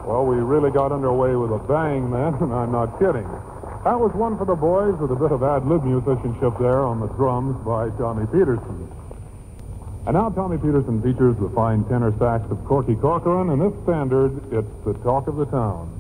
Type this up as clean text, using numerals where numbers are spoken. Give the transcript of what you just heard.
Well, we really got underway with a bang, then, and I'm not kidding. That was one for the boys with a bit of ad-lib musicianship there on the drums by Tommy Peterson. And now Tommy Peterson features the fine tenor sax of Corky Corcoran, and this standard, it's the talk of the town.